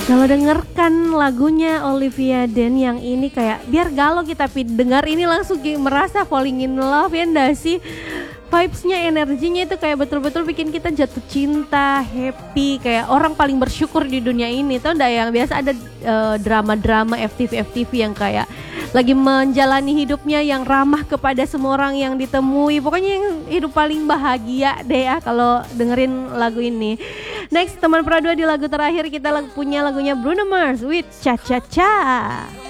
Kalau dengarkan lagunya Olivia Dean yang ini kayak biar galau kita dengar ini langsung merasa falling in love ya enggak sih? Vibes-nya, energinya itu kayak betul-betul bikin kita jatuh cinta, happy, kayak orang paling bersyukur di dunia ini. Tau enggak yang biasa ada drama-drama FTV yang kayak lagi menjalani hidupnya yang ramah kepada semua orang yang ditemui. Pokoknya yang hidup paling bahagia deh ya kalau dengerin lagu ini. Next, teman Pradua di lagu terakhir kita punya lagunya Bruno Mars with Cha Cha Cha.